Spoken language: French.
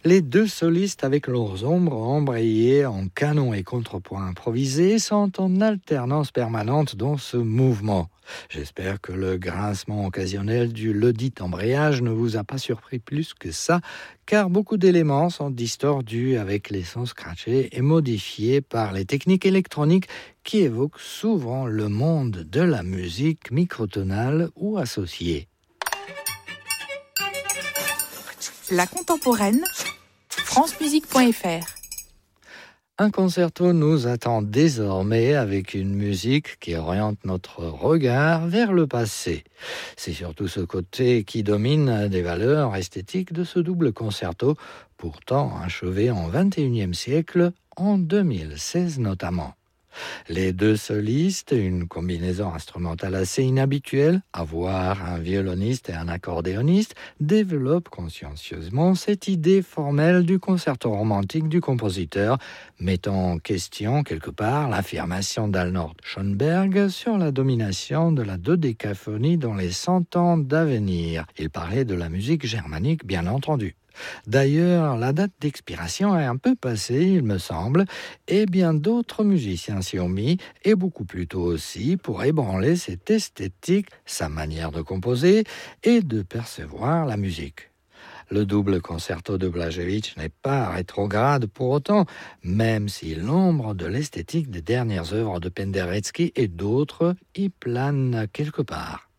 Les deux solistes avec leurs ombres embrayées en canon et contrepoint improvisés sont en alternance permanente dans ce mouvement. J'espère que le grincement occasionnel du ledit embrayage ne vous a pas surpris plus que ça, car beaucoup d'éléments sont distordus avec les sons scratchés et modifiés par les techniques électroniques qui évoquent souvent le monde de la musique microtonale ou associée. La contemporaine, francemusique.fr. Un concerto nous attend désormais avec une musique qui oriente notre regard vers le passé. C'est surtout ce côté qui domine des valeurs esthétiques de ce double concerto, pourtant achevé en XXIe siècle, en 2016 notamment. Les deux solistes, une combinaison instrumentale assez inhabituelle, avoir un violoniste et un accordéoniste, développent consciencieusement cette idée formelle du concerto romantique du compositeur, mettant en question quelque part l'affirmation d'Arnold Schoenberg sur la domination de la dodécaphonie dans les 100 ans d'avenir. Il parlait de la musique germanique, bien entendu. D'ailleurs, la date d'expiration est un peu passée, il me semble, et bien d'autres musiciens s'y ont mis, et beaucoup plus tôt aussi, pour ébranler cette esthétique, sa manière de composer et de percevoir la musique. Le double concerto de Blažević n'est pas rétrograde pour autant, même si l'ombre de l'esthétique des dernières œuvres de Penderecki et d'autres y plane quelque part.